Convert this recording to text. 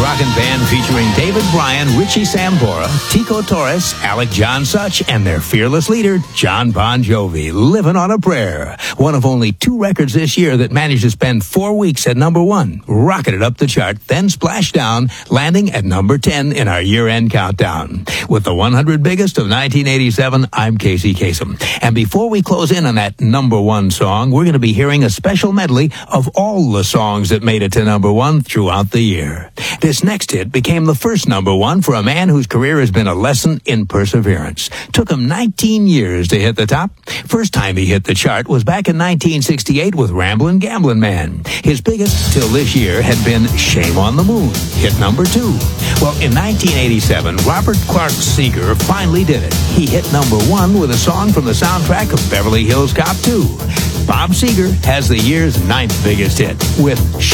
Rockin' Band featuring David Bryan, Richie Sambora, Tico Torres, Alec John Such, and their fearless leader, John Bon Jovi, Living on a Prayer. One of only 2 records this year that managed to spend 4 weeks at number 1, rocketed up the chart, then splashed down, landing at number 10 in our year-end countdown. With the 100 biggest of 1987, I'm Casey Kasem. And before we close in on that number 1 song, we're going to be hearing a special medley of all the songs that made it to number 1 throughout the year. This next hit became the first number 1 for a man whose career has been a lesson in perseverance. Took him 19 years to hit the top. First time he hit the chart was back in 1968 with Ramblin' Gamblin' Man. His biggest till this year had been Shame on the Moon, hit number 2. Well, in 1987, Robert Clark Seeger finally did it. He hit number 1 with a song from the soundtrack of Beverly Hills Cop 2. Bob Seger has the year's 9th biggest hit with